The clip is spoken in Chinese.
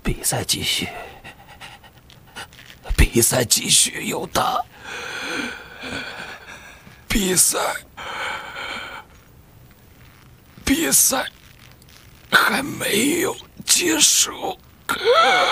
比赛继续，比赛继续，尤达，比赛还没有结束。